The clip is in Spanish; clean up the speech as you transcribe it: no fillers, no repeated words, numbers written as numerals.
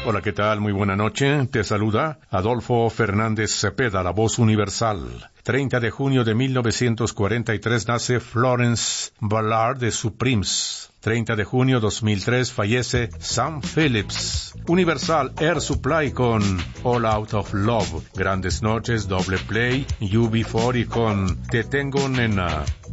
Hola, ¿qué tal? Muy buena noche. Te saluda Adolfo Fernández Cepeda, la voz universal. 30 de junio de 1943 nace Florence Ballard de Supremes. 30 de junio 2003 fallece Sam Phillips. Universal Air Supply con All Out of Love. Grandes noches, Doble Play, UB40 con Te Tengo Nena.